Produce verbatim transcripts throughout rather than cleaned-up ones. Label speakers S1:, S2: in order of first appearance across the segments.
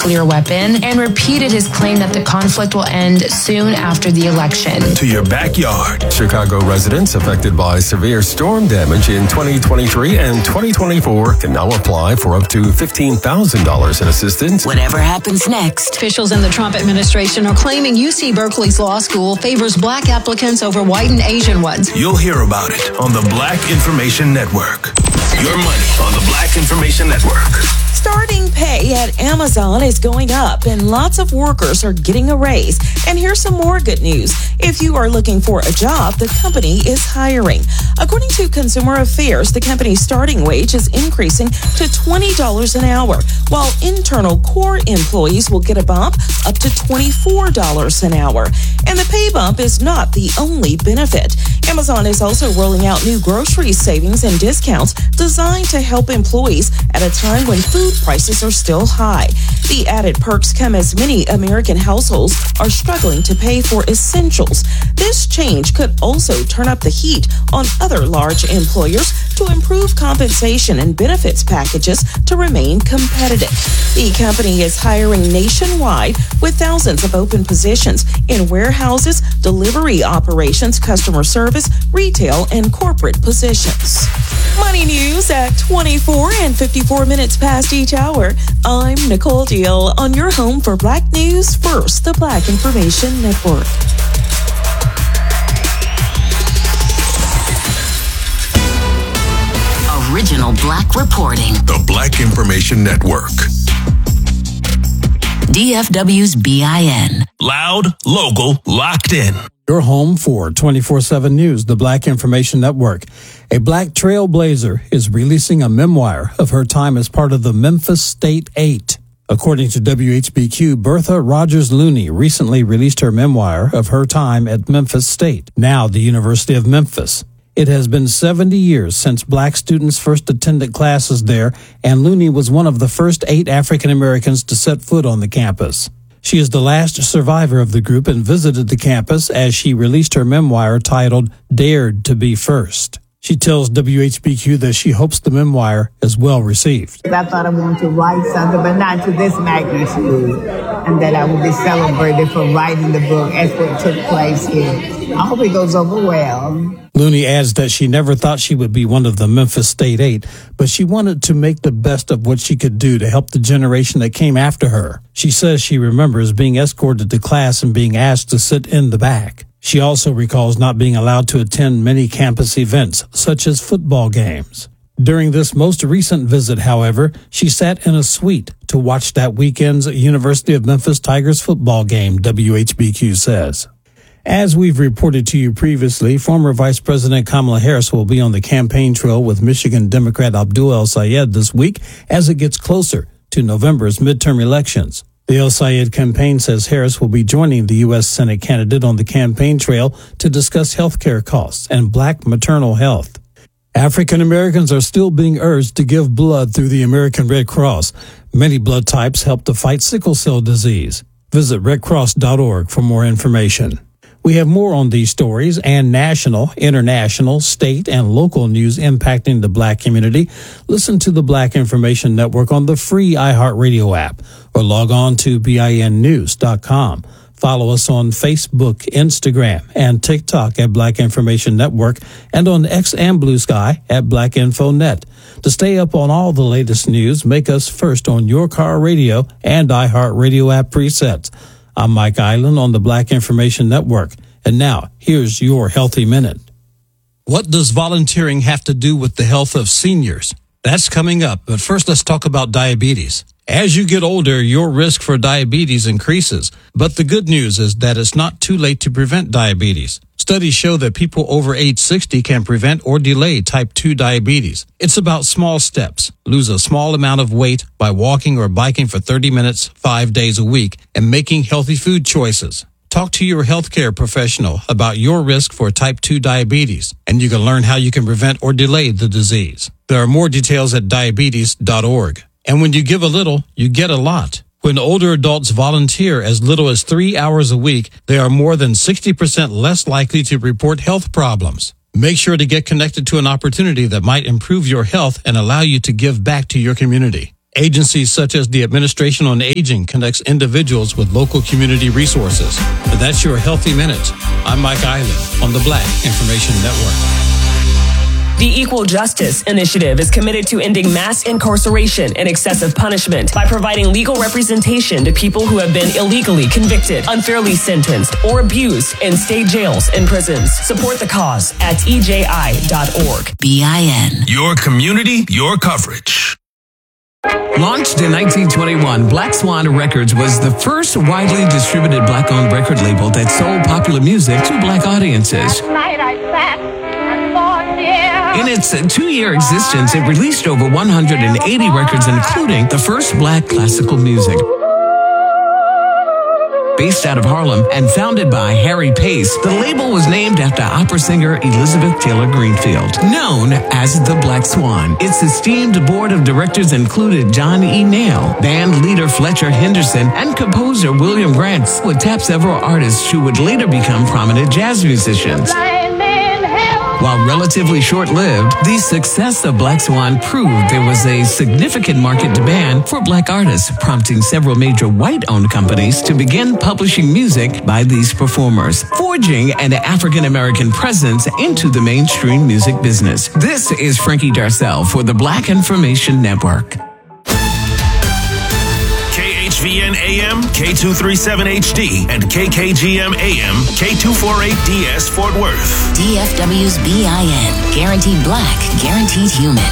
S1: nuclear weapon and repeated his claim that the conflict will end soon after the election.
S2: To your backyard. Chicago residents affected by severe storm damage in twenty twenty-three and twenty twenty-four can now apply for up to fifteen thousand dollars in assistance.
S3: Whatever happens next.
S4: Officials in the Trump administration are claiming U C Berkeley's law school favors black applicants over white and Asian ones.
S5: You'll hear about it on the Black Information Network. Your money on the Black Information Network.
S6: Starting pay at Amazon is going up and lots of workers are getting a raise. And here's some more good news. If you are looking for a job, the company is hiring. According to Consumer Affairs, the company's starting wage is increasing to twenty dollars an hour, while internal core employees will get a bump up to twenty-four dollars an hour. And the pay bump is not the only benefit. Amazon is also rolling out new grocery savings and discounts designed to help employees at a time when food prices are still high. The added perks come as many American households are struggling to pay for essentials. This change could also turn up the heat on other large employers to improve compensation and benefits packages to remain competitive. The company is hiring nationwide with thousands of open positions in warehouses, delivery operations, customer service, retail, and corporate positions. Money news at twenty-four and fifty-four minutes past each hour. I'm Nicole Deal on your home for Black News First, the Black Information Network.
S3: Original Black reporting.
S5: The Black Information Network.
S3: D F W's B I N.
S5: Loud, local, locked in.
S7: Your home for twenty-four seven News, the Black Information Network. A black trailblazer is releasing a memoir of her time as part of the Memphis State Eight. According to W H B Q, Bertha Rogers Looney recently released her memoir of her time at Memphis State, now the University of Memphis. It has been seventy years since black students first attended classes there, and Looney was one of the first eight African Americans to set foot on the campus. She is the last survivor of the group and visited the campus as she released her memoir titled Dared to Be First. She tells W H B Q that she hopes the memoir is well received.
S8: I thought I wanted to write something, but not to this magnitude, and that I would be celebrated for writing the book as what took place here. I hope it goes over well.
S7: Looney adds that she never thought she would be one of the Memphis State Eight, but she wanted to make the best of what she could do to help the generation that came after her. She says she remembers being escorted to class and being asked to sit in the back. She also recalls not being allowed to attend many campus events, such as football games. During this most recent visit, however, she sat in a suite to watch that weekend's University of Memphis Tigers football game, W H B Q says. As we've reported to you previously, former Vice President Kamala Harris will be on the campaign trail with Michigan Democrat Abdul El-Sayed this week as it gets closer to November's midterm elections. The El-Sayed campaign says Harris will be joining the U S Senate candidate on the campaign trail to discuss health care costs and black maternal health. African Americans are still being urged to give blood through the American Red Cross. Many blood types help to fight sickle cell disease. Visit red cross dot org for more information. We have more on these stories and national, international, state, and local news impacting the black community. Listen to the Black Information Network on the free iHeartRadio app or log on to B I N news dot com. Follow us on Facebook, Instagram, and TikTok at Black Information Network and on X and Blue Sky at Black Info Net. To stay up on all the latest news, make us first on your car radio and iHeartRadio app presets. I'm Mike Island on the Black Information Network. And now, here's your Healthy Minute. What does volunteering have to do with the health of seniors? That's coming up, but first let's talk about diabetes. As you get older, your risk for diabetes increases. But the good news is that it's not too late to prevent diabetes. Studies show that people over age sixty can prevent or delay type two diabetes. It's about small steps. Lose a small amount of weight by walking or biking for thirty minutes, five days a week, and making healthy food choices. Talk to your healthcare professional about your risk for type two diabetes, and you can learn how you can prevent or delay the disease. There are more details at diabetes dot org. And when you give a little, you get a lot. When older adults volunteer as little as three hours a week, they are more than sixty percent less likely to report health problems. Make sure to get connected to an opportunity that might improve your health and allow you to give back to your community. Agencies such as the Administration on Aging connects individuals with local community resources. And that's your Healthy Minute. I'm Mike Island on the Black Information Network.
S9: The Equal Justice Initiative is committed to ending mass incarceration and excessive punishment by providing legal representation to people who have been illegally convicted, unfairly sentenced, or abused in state jails and prisons. Support the cause at E J I dot org.
S3: B I N.
S5: Your community, your coverage.
S10: Launched in nineteen twenty-one, Black Swan Records was the first widely distributed black-owned record label that sold popular music to black audiences. In its two-year existence, it released over one hundred eighty records, including the first black classical music. Based out of Harlem and founded by Harry Pace, the label was named after opera singer Elizabeth Taylor Greenfield. Known as the Black Swan, its esteemed board of directors included John E. Nail, band leader Fletcher Henderson, and composer William Grant, would tap several artists who would later become prominent jazz musicians. While relatively short-lived, the success of Black Swan proved there was a significant market demand for black artists, prompting several major white-owned companies to begin publishing music by these performers, forging an African-American presence into the mainstream music business. This is Frankie Darcell for the Black Information Network.
S5: K H V N A M, K two thirty-seven H D, and K K G M A M, K two forty-eight D S Fort Worth.
S3: D F W's B I N. Guaranteed black, guaranteed human.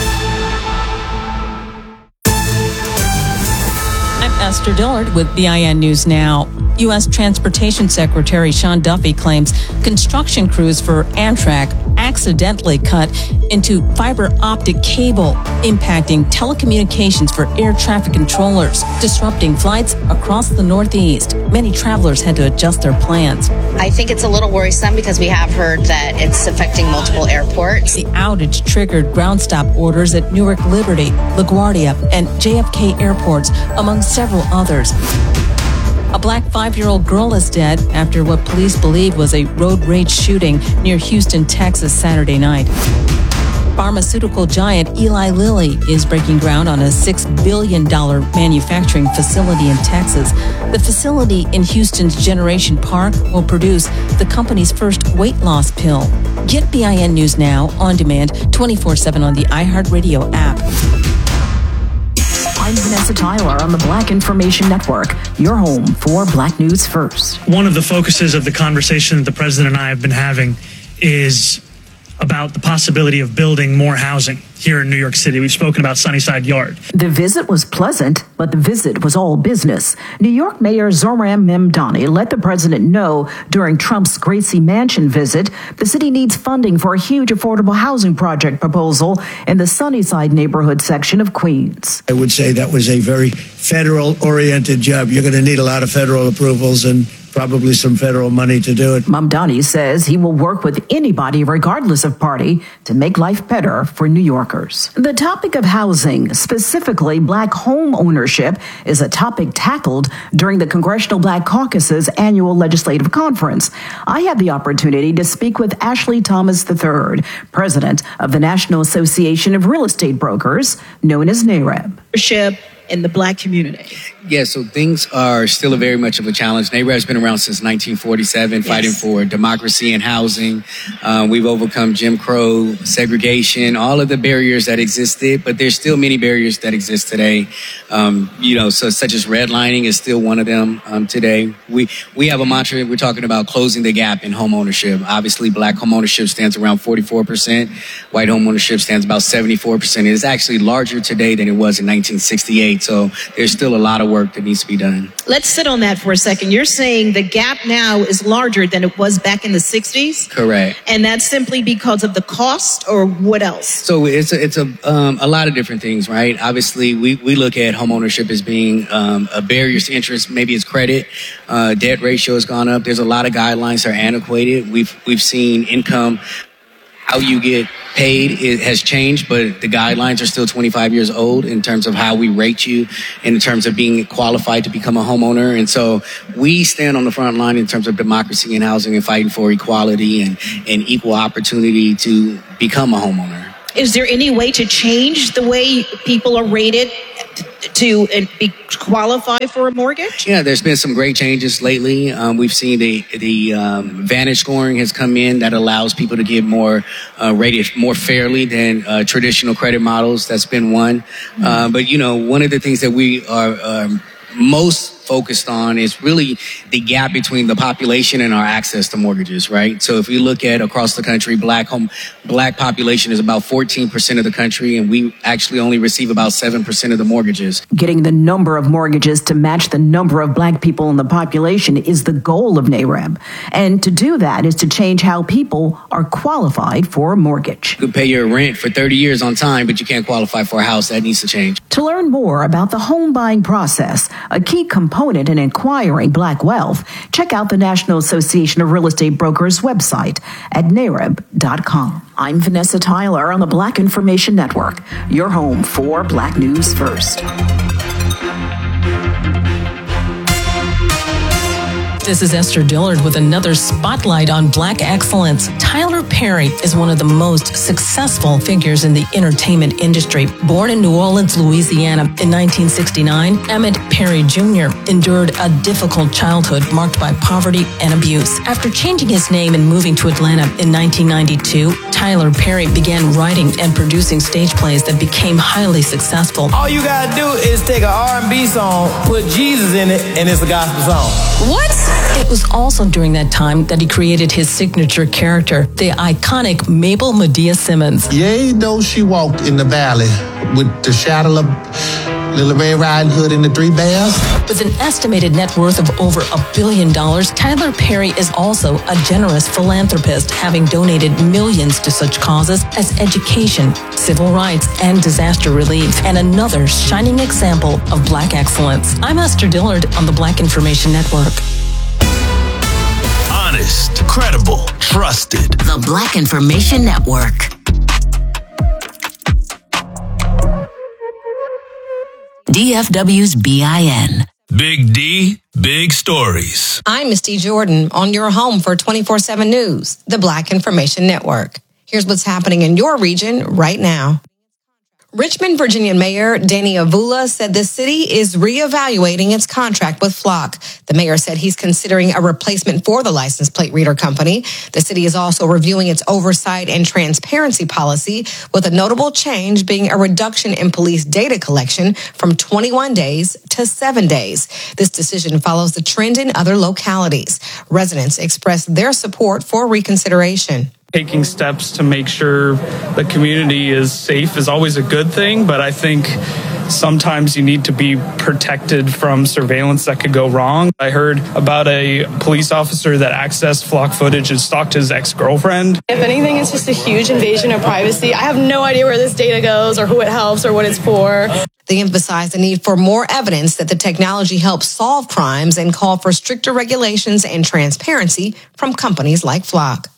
S11: I'm Esther Dillard with B I N News Now. U S Transportation Secretary Sean Duffy claims construction crews for Amtrak accidentally cut into fiber optic cable, impacting telecommunications for air traffic controllers, disrupting flights across the Northeast. Many travelers had to adjust their plans.
S12: I think it's a little worrisome because we have heard that it's affecting multiple airports.
S11: The outage triggered ground stop orders at Newark Liberty, LaGuardia, and J F K airports, among several others. A black five-year-old girl is dead after what police believe was a road rage shooting near Houston, Texas, Saturday night. Pharmaceutical giant Eli Lilly is breaking ground on a six billion dollars manufacturing facility in Texas. The facility in Houston's Generation Park will produce the company's first weight loss pill. Get B I N News Now on demand twenty-four seven on the iHeartRadio app.
S13: I'm Vanessa Tyler on the Black Information Network, your home for Black News First.
S14: One of the focuses of the conversation that the president and I have been having is about the possibility of building more housing here in New York City. We've spoken about Sunnyside Yard.
S13: The visit was pleasant, but the visit was all business. New York Mayor Zohran Mamdani let the president know during Trump's Gracie Mansion visit the city needs funding for a huge affordable housing project proposal in the Sunnyside neighborhood section of Queens.
S15: I would say that was a very federal-oriented job. You're going to need a lot of federal approvals and probably some federal money to do it.
S13: Mamdani says he will work with anybody, regardless of party, to make life better for New Yorkers. The topic of housing, specifically black home ownership, is a topic tackled during the Congressional Black Caucus's annual legislative conference. I had the opportunity to speak with Ashley Thomas the third, president of the National Association of Real Estate Brokers, known as NAREB.
S16: In the black community.
S17: Yeah, so things are still a very much of a challenge. NAREB has been around since nineteen forty-seven, yes. Fighting for democracy and housing. Um, we've overcome Jim Crow, segregation, all of the barriers that existed, but there's still many barriers that exist today. Um, you know, so such as redlining is still one of them um, today. We we have a mantra. We're talking about closing the gap in home ownership. Obviously, black home ownership stands around forty-four percent. White home ownership stands about seventy-four percent. It is actually larger today than it was in nineteen sixty-eight. So there's still a lot of work that needs to be done.
S16: Let's sit on that for a second. You're saying the gap now is larger than it was back in the sixties?
S17: Correct.
S16: And that's simply because of the cost, or what else?
S17: So it's a, it's a, um, a lot of different things, right? Obviously, we, we look at home ownership as being um, a barrier to interest. Maybe it's credit. Uh, debt ratio has gone up. There's a lot of guidelines that are antiquated. We've, we've seen income, how you get paid, it has changed, but the guidelines are still twenty-five years old in terms of how we rate you, in terms of being qualified to become a homeowner. And so we stand on the front line in terms of democracy and housing and fighting for equality and, and equal opportunity to become a homeowner.
S16: Is there any way to change the way people are rated to uh, be, qualify for a mortgage?
S17: Yeah, there's been some great changes lately. Um, we've seen the the um, Vantage scoring has come in that allows people to get more uh, rated more fairly than uh, traditional credit models. That's been one. Mm-hmm. Uh, but, you know, one of the things that we are um, most focused on is really the gap between the population and our access to mortgages, right? So if we look at across the country, black home, black population is about fourteen percent of the country, and we actually only receive about seven percent of the mortgages.
S13: Getting the number of mortgages to match the number of black people in the population is the goal of NAREB. And to do that is to change how people are qualified for a mortgage.
S17: You could pay your rent for thirty years on time, but you can't qualify for a house. That needs to change.
S13: To learn more about the home buying process, a key component in acquiring black wealth, check out the National Association of Real Estate Brokers website at nareb dot com. I'm Vanessa Tyler on the Black Information Network, your home for Black News First.
S11: This is Esther Dillard with another spotlight on Black excellence. Tyler Perry is one of the most successful figures in the entertainment industry. Born in New Orleans, Louisiana in nineteen sixty-nine, Emmett Perry Junior endured a difficult childhood marked by poverty and abuse. After changing his name and moving to Atlanta in nineteen ninety-two, Tyler Perry began writing and producing stage plays that became highly successful.
S18: All you gotta do is take an R and B song, put Jesus in it, and it's a gospel song.
S11: What? It was also during that time that he created his signature character, the iconic Mabel Medea Simmons.
S19: Yea, though she walked in the valley with the shadow of Little Red Riding Hood and the Three Bears.
S11: With an estimated net worth of over a billion dollars, Tyler Perry is also a generous philanthropist, having donated millions to such causes as education, civil rights, and disaster relief, and another shining example of Black excellence. I'm Esther Dillard on the Black Information Network.
S5: Honest, credible, trusted.
S3: The Black Information Network. D F W's B I N.
S5: Big D, big stories.
S20: I'm Misty Jordan on your home for twenty-four seven News, the Black Information Network. Here's what's happening in your region right now. Richmond, Virginia Mayor Danny Avula said the city is reevaluating its contract with Flock. The mayor said he's considering a replacement for the license plate reader company. The city is also reviewing its oversight and transparency policy, with a notable change being a reduction in police data collection from twenty-one days to seven days. This decision follows the trend in other localities. Residents expressed their support for reconsideration.
S21: Taking steps to make sure the community is safe is always a good thing, but I think sometimes you need to be protected from surveillance that could go wrong. I heard about a police officer that accessed Flock footage and stalked his ex-girlfriend.
S22: If anything, it's just a huge invasion of privacy. I have no idea where this data goes or who it helps or what it's for.
S20: They emphasize the need for more evidence that the technology helps solve crimes and call for stricter regulations and transparency from companies like Flock.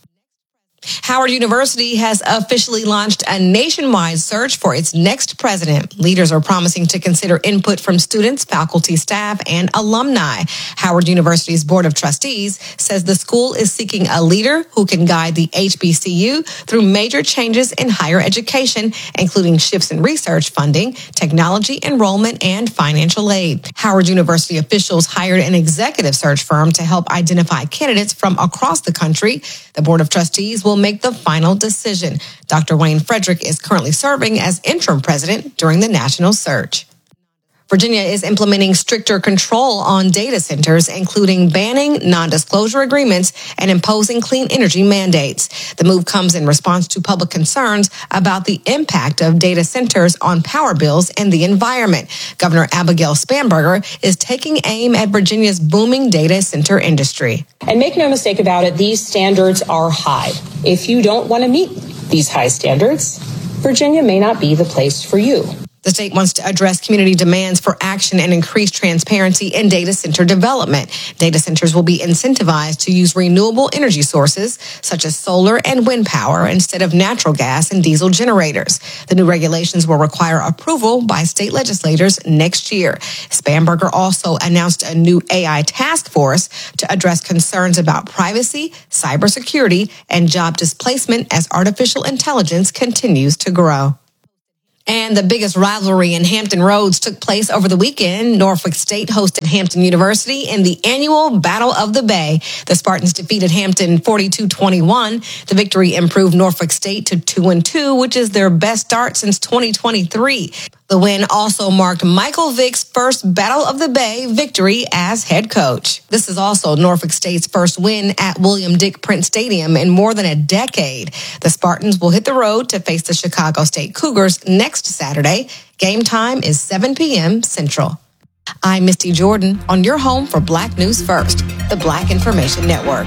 S20: Howard University has officially launched a nationwide search for its next president. Leaders are promising to consider input from students, faculty, staff, and alumni. Howard University's Board of Trustees says the school is seeking a leader who can guide the H B C U through major changes in higher education, including shifts in research funding, technology enrollment, and financial aid. Howard University officials hired an executive search firm to help identify candidates from across the country. The Board of Trustees will make the final decision. Doctor Wayne Frederick is currently serving as interim president during the national search. Virginia is implementing stricter control on data centers, including banning non-disclosure agreements and imposing clean energy mandates. The move comes in response to public concerns about the impact of data centers on power bills and the environment. Governor Abigail Spanberger is taking aim at Virginia's booming data center industry.
S23: And make no mistake about it, these standards are high. If you don't want to meet these high standards, Virginia may not be the place for you.
S20: The state wants to address community demands for action and increase transparency in data center development. Data centers will be incentivized to use renewable energy sources, such as solar and wind power, instead of natural gas and diesel generators. The new regulations will require approval by state legislators next year. Spanberger also announced a new A I task force to address concerns about privacy, cybersecurity, and job displacement as artificial intelligence continues to grow. And the biggest rivalry in Hampton Roads took place over the weekend. Norfolk State hosted Hampton University in the annual Battle of the Bay. The Spartans defeated Hampton forty-two twenty-one. The victory improved Norfolk State to two and two, which is their best start since twenty twenty-three. The win also marked Michael Vick's first Battle of the Bay victory as head coach. This is also Norfolk State's first win at William Dick Prince Stadium in more than a decade. The Spartans will hit the road to face the Chicago State Cougars next Saturday. Game time is seven p.m. Central. I'm Misty Jordan on your home for Black News First, the Black Information Network.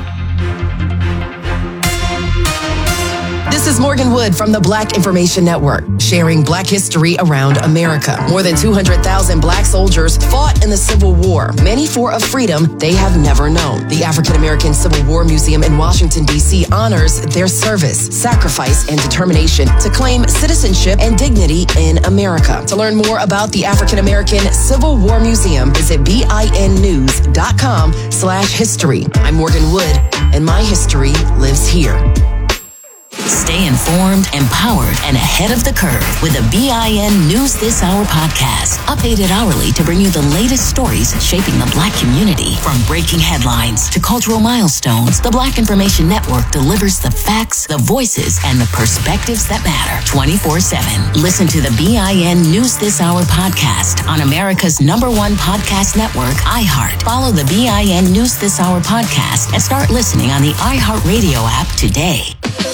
S1: This is Morgan Wood from the Black Information Network, sharing Black history around America. More than two hundred thousand Black soldiers fought in the Civil War, many for a freedom they have never known. The African American Civil War Museum in Washington, D C honors their service, sacrifice, and determination to claim citizenship and dignity in America. To learn more about the African American Civil War Museum, visit binnews.com slash history. I'm Morgan Wood, and my history lives here.
S3: Stay informed, empowered, and ahead of the curve with the B I N News This Hour podcast. Updated hourly to bring you the latest stories shaping the Black community. From breaking headlines to cultural milestones, the Black Information Network delivers the facts, the voices, and the perspectives that matter twenty-four seven. Listen to the B I N News This Hour podcast on America's number one podcast network, iHeart. Follow the B I N News This Hour podcast and start listening on the iHeartRadio app today.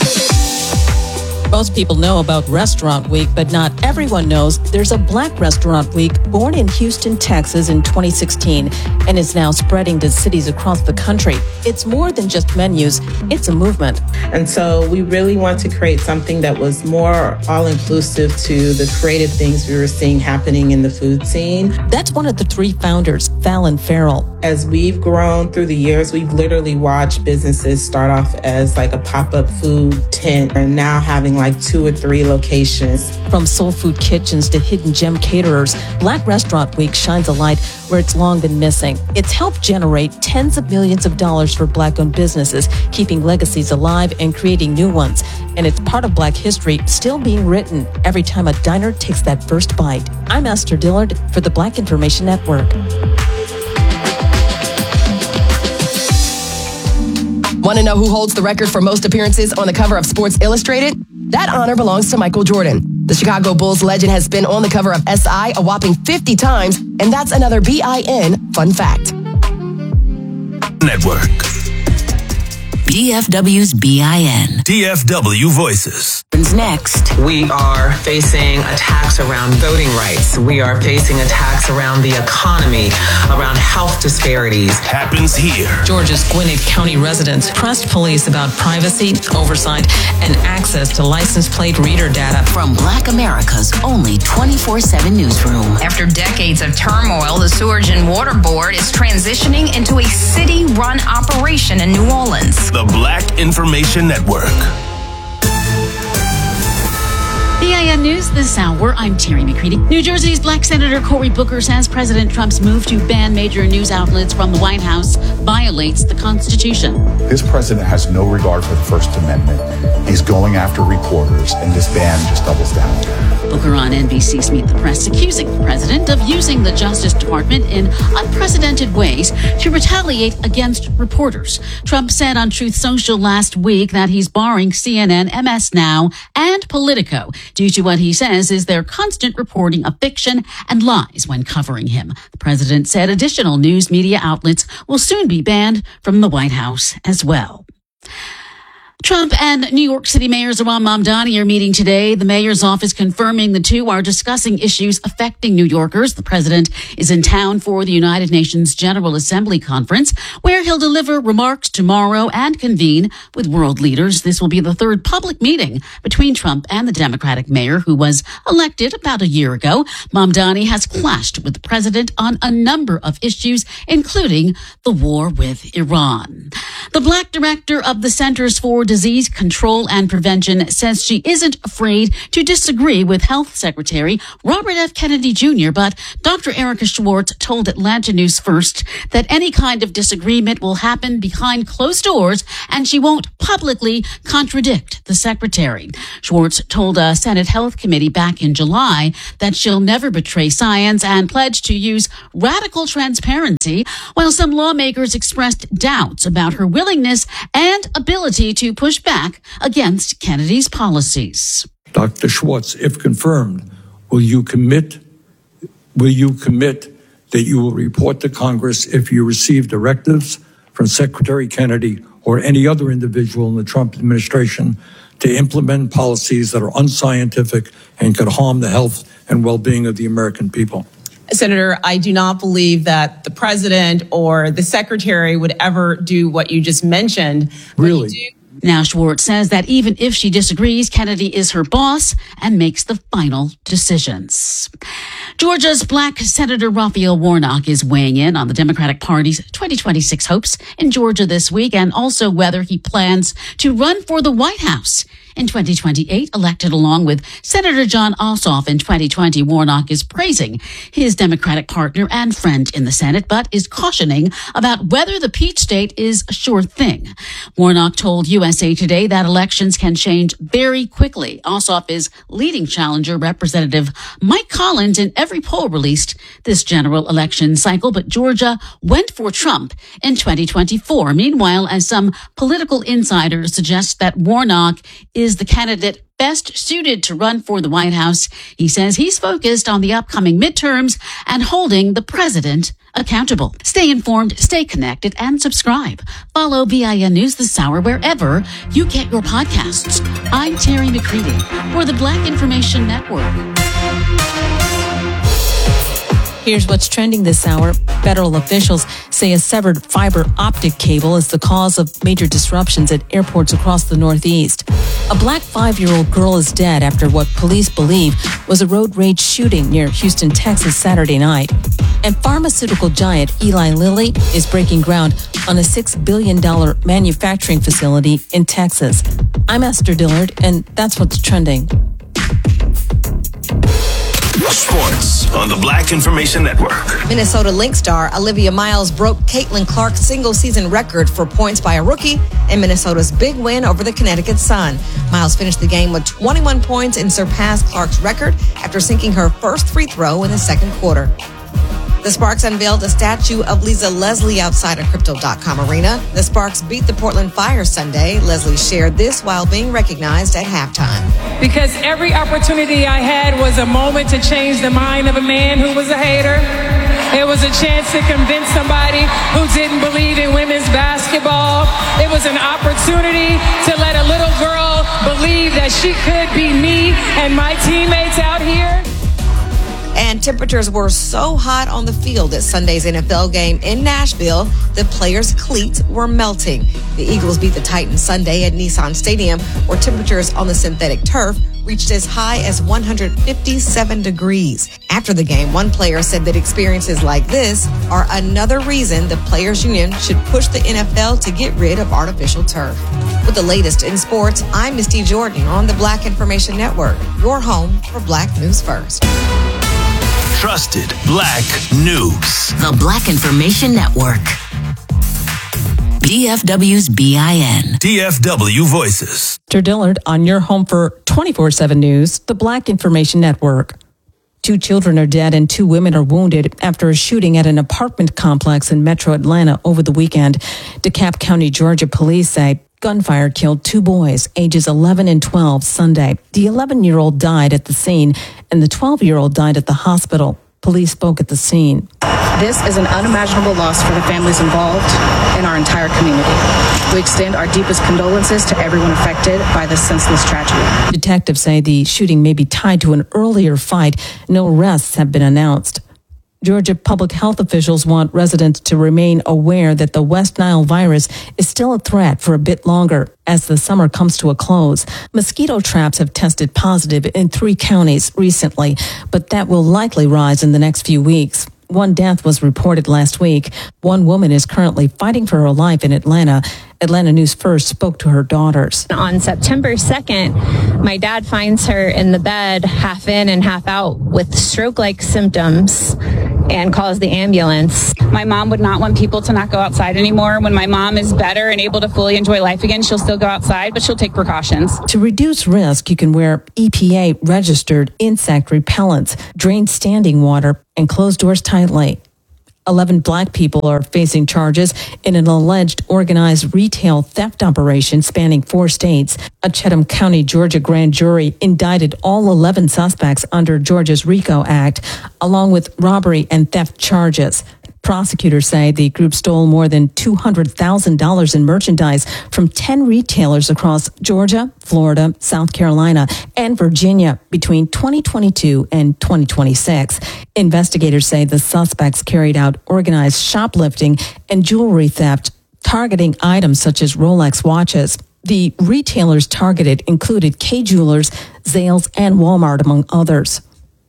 S11: Most people know about Restaurant Week, but not everyone knows there's a Black Restaurant Week born in Houston, Texas in twenty sixteen and is now spreading to cities across the country. It's more than just menus, it's a movement.
S2: And so we really want to create something that was more all-inclusive to the creative things we were seeing happening in the food scene.
S11: That's one of the three founders, Fallon Farrell.
S2: As we've grown through the years, we've literally watched businesses start off as like a pop-up food tent and now having like two or three locations.
S11: From soul food kitchens to hidden gem caterers, Black Restaurant Week shines a light where it's long been missing. It's helped generate tens of millions of dollars for Black-owned businesses, keeping legacies alive and creating new ones. And it's part of Black history still being written every time a diner takes that first bite. I'm Esther Dillard for the Black Information Network.
S1: Want to know who holds the record for most appearances on the cover of Sports Illustrated? That honor belongs to Michael Jordan. The Chicago Bulls legend has been on the cover of S I a whopping fifty times, and that's another B I N fun fact.
S5: Network.
S3: D F W's B I N.
S5: D F W Voices.
S3: Next.
S10: We are facing attacks around voting rights. We are facing attacks around the economy, around health disparities.
S5: Happens here.
S11: Georgia's Gwinnett County residents pressed police about privacy, oversight, and access to license plate reader data.
S3: From Black America's only twenty-four seven newsroom.
S4: After decades of turmoil, the Sewerage and Water Board is transitioning into a city-run operation in New Orleans.
S5: The Black Information Network.
S24: B I N News this hour, I'm Terry McCready. New Jersey's Black Senator Cory Booker says President Trump's move to ban major news outlets from the White House violates the Constitution.
S25: This president has no regard for the First Amendment. He's going after reporters, and this ban just doubles down on that.
S24: Booker on N B C's Meet the Press accusing the president of using the Justice Department in unprecedented ways to retaliate against reporters. Trump said on Truth Social last week that he's barring C N N, M S Now, and Politico due to what he says is their constant reporting of fiction and lies when covering him. The president said additional news media outlets will soon be banned from the White House as well. Trump and New York City Mayor Zohran Mamdani are meeting today. The mayor's office confirming the two are discussing issues affecting New Yorkers. The president is in town for the United Nations General Assembly Conference, where he'll deliver remarks tomorrow and convene with world leaders. This will be the third public meeting between Trump and the Democratic mayor, who was elected about a year ago. Mamdani has clashed with the president on a number of issues, including the war with Iran. The Black director of the Centers for Disease Control and Prevention says she isn't afraid to disagree with Health Secretary Robert F. Kennedy Junior, but Doctor Erica Schwartz told Atlanta News First that any kind of disagreement will happen behind closed doors and she won't publicly contradict the secretary. Schwartz told a Senate Health Committee back in July that she'll never betray science and pledged to use radical transparency, while some lawmakers expressed doubts about her willingness and ability to push back against Kennedy's policies.
S6: Doctor Schwartz, if confirmed, will you commit, will you commit that you will report to Congress if you receive directives from Secretary Kennedy or any other individual in the Trump administration to implement policies that are unscientific and could harm the health and well-being of the American people?
S7: Senator, I do not believe that the president or the secretary would ever do what you just mentioned.
S6: Really?
S24: Now, Schwartz says that even if she disagrees, Kennedy is her boss and makes the final decisions. Georgia's black Senator Raphael Warnock is weighing in on the Democratic Party's twenty twenty-six hopes in Georgia this week, and also whether he plans to run for the White House in twenty twenty-eight. Elected along with Senator Jon Ossoff in twenty twenty, Warnock is praising his Democratic partner and friend in the Senate, but is cautioning about whether the Peach State is a sure thing. Warnock told U S A Today that elections can change very quickly. Ossoff is leading challenger Representative Mike Collins in every poll released this general election cycle, but Georgia went for Trump in twenty twenty-four. Meanwhile, as some political insiders suggest that Warnock is the candidate best suited to run for the White House, he says he's focused on the upcoming midterms and holding the president accountable. Stay informed, stay connected, and subscribe. Follow B I N News this hour wherever you get your podcasts. I'm Terry McCready for the Black Information Network.
S11: Here's what's trending this hour. Federal officials say a severed fiber optic cable is the cause of major disruptions at airports across the Northeast. A black five-year-old girl is dead after what police believe was a road rage shooting near Houston, Texas, Saturday night. And pharmaceutical giant Eli Lilly is breaking ground on a six billion dollars manufacturing facility in Texas. I'm Esther Dillard, and that's what's trending.
S5: Sports on the Black Information Network.
S20: Minnesota Lynx star Olivia Miles broke Caitlin Clark's single-season record for points by a rookie in Minnesota's big win over the Connecticut Sun. Miles finished the game with twenty-one points and surpassed Clark's record after sinking her first free throw in the second quarter. The Sparks unveiled a statue of Lisa Leslie outside a Crypto dot com arena. The Sparks beat the Portland Fire Sunday. Leslie shared this while being recognized at halftime.
S8: Because every opportunity I had was a moment to change the mind of a man who was a hater. It was a chance to convince somebody who didn't believe in women's basketball. It was an opportunity to let a little girl believe that she could be me and my teammates out here.
S20: And temperatures were so hot on the field at Sunday's N F L game in Nashville, the players' cleats were melting. The Eagles beat the Titans Sunday at Nissan Stadium, where temperatures on the synthetic turf reached as high as one hundred fifty-seven degrees. After the game, one player said that experiences like this are another reason the Players Union should push the N F L to get rid of artificial turf. With the latest in sports, I'm Misty Jordan on the Black Information Network, your home for Black News First.
S5: Trusted Black News.
S3: The Black Information Network. D F W's B I N.
S5: D F W Voices.
S11: Esther Dillard on your home for twenty-four seven News, the Black Information Network. Two children are dead and two women are wounded after a shooting at an apartment complex in Metro Atlanta over the weekend. DeKalb County, Georgia police say gunfire killed two boys, ages eleven and twelve, Sunday. The eleven-year-old died at the scene, and the twelve-year-old died at the hospital. Police spoke at the scene.
S9: This is an unimaginable loss for the families involved and our entire community. We extend our deepest condolences to everyone affected by this senseless tragedy.
S11: Detectives say the shooting may be tied to an earlier fight. No arrests have been announced. Georgia public health officials want residents to remain aware that the West Nile virus is still a threat for a bit longer as the summer comes to a close. Mosquito traps have tested positive in three counties recently, but that will likely rise in the next few weeks. One death was reported last week. One woman is currently fighting for her life in Atlanta Atlanta News First spoke to her daughters.
S12: On September second, my dad finds her in the bed, half in and half out, with stroke-like symptoms and calls the ambulance.
S14: My mom would not want people to not go outside anymore. When my mom is better and able to fully enjoy life again, she'll still go outside, but she'll take precautions.
S11: To reduce risk, you can wear E P A-registered insect repellents, drain standing water, and close doors tightly. Eleven black people are facing charges in an alleged organized retail theft operation spanning four states. A Chatham County, Georgia grand jury indicted all eleven suspects under Georgia's RICO Act, along with robbery and theft charges. Prosecutors say the group stole more than two hundred thousand dollars in merchandise from ten retailers across Georgia, Florida, South Carolina, and Virginia between twenty twenty-two and twenty twenty-six. Investigators say the suspects carried out organized shoplifting and jewelry theft, targeting items such as Rolex watches. The retailers targeted included Kay Jewelers, Zales, and Walmart, among others.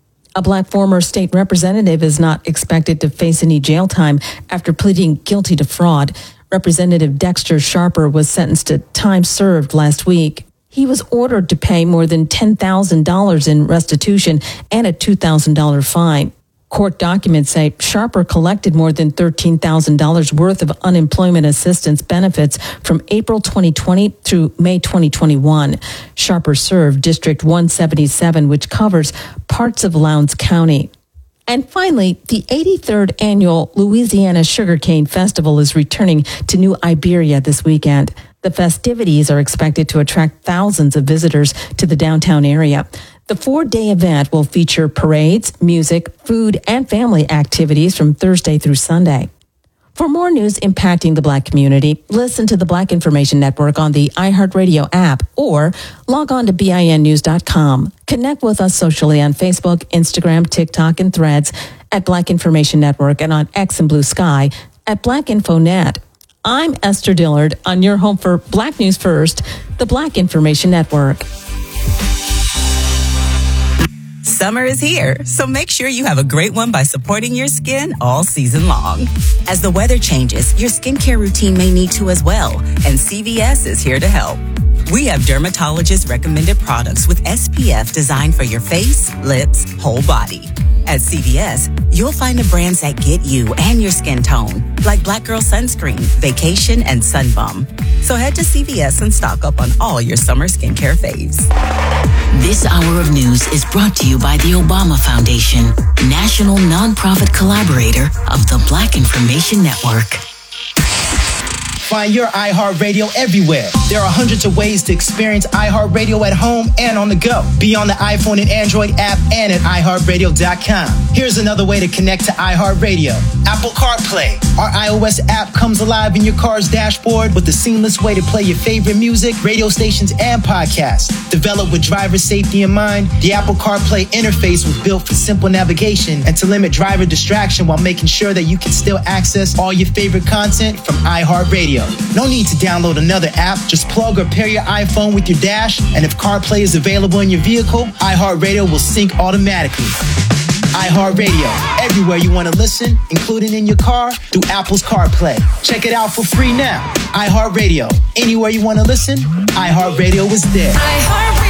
S11: A black former state representative is not expected to face any jail time after pleading guilty to fraud. Representative Dexter Sharper was sentenced to time served last week. He was ordered to pay more than ten thousand dollars in restitution and a two thousand dollars fine. Court documents say Sharper collected more than thirteen thousand dollars worth of unemployment assistance benefits from April twenty twenty through May twenty twenty-one. Sharper served District one seventy-seven, which covers parts of Lowndes County. And finally, the eighty-third annual Louisiana Sugarcane Festival is returning to New Iberia this weekend. The festivities are expected to attract thousands of visitors to the downtown area. The four-day event will feature parades, music, food, and family activities from Thursday through Sunday. For more news impacting the Black community, listen to the Black Information Network on the iHeartRadio app or log on to B I N news dot com. Connect with us socially on Facebook, Instagram, TikTok, and Threads at Black Information Network and on X and Blue Sky at Black Info Net. I'm Esther Dillard on your home for Black News First, the Black Information Network.
S15: Summer is here, so make sure you have a great one by supporting your skin all season long. As the weather changes, your skincare routine may need to as well, and C V S is here to help. We have dermatologist-recommended products with S P F designed for your face, lips, whole body. At C V S, you'll find the brands that get you and your skin tone, like Black Girl Sunscreen, Vacation, and Sunbum. So head to C V S and stock up on all your summer skincare faves.
S3: This hour of news is brought to you by the Obama Foundation, national nonprofit collaborator of the Black Information Network.
S16: Find your iHeartRadio everywhere. There are hundreds of ways to experience iHeartRadio at home and on the go. Be on the iPhone and Android app and at i heart radio dot com. Here's another way to connect to iHeartRadio. Apple CarPlay. Our iOS app comes alive in your car's dashboard with a seamless way to play your favorite music, radio stations, and podcasts. Developed with driver safety in mind, the Apple CarPlay interface was built for simple navigation and to limit driver distraction while making sure that you can still access all your favorite content from iHeartRadio. No need to download another app. Just plug or pair your iPhone with your dash, and if CarPlay is available in your vehicle, iHeartRadio will sync automatically. iHeartRadio, everywhere you want to listen, including in your car through Apple's CarPlay. Check it out for free now. iHeartRadio, anywhere you want to listen, iHeartRadio is there.
S3: iHeartRadio.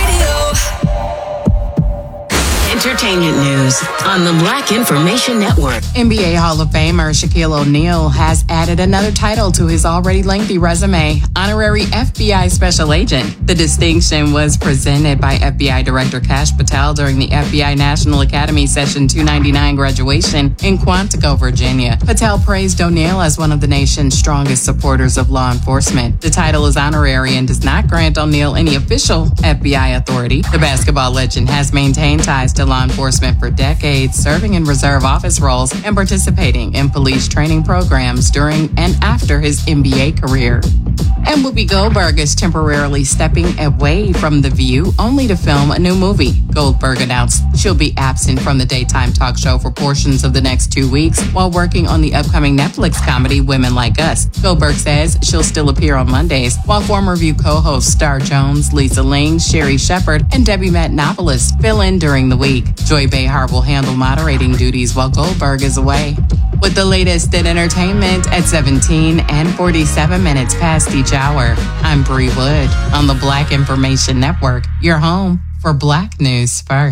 S3: Entertainment news on the Black Information Network.
S17: N B A Hall of Famer Shaquille O'Neal has added another title to his already lengthy resume, Honorary F B I Special Agent. The distinction was presented by F B I Director Kash Patel during the F B I National Academy Session two ninety-nine graduation in Quantico, Virginia. Patel praised O'Neal as one of the nation's strongest supporters of law enforcement. The title is honorary and does not grant O'Neal any official F B I authority. The basketball legend has maintained ties to law enforcement for decades, serving in reserve office roles and participating in police training programs during and after his N B A career. And Whoopi Goldberg is temporarily stepping away from The View, only to film a new movie. Goldberg announced she'll be absent from the daytime talk show for portions of the next two weeks while working on the upcoming Netflix comedy Women Like Us. Goldberg says she'll still appear on Mondays, while former View co-hosts Star Jones, Lisa Ling, Sherry Shepard, and Debbie Matenopoulos fill in during the week. Joy Behar will handle moderating duties while Goldberg is away. with the latest in entertainment at seventeen and forty-seven minutes past each hour. I'm Bree Wood on the Black Information Network, your home for Black News First.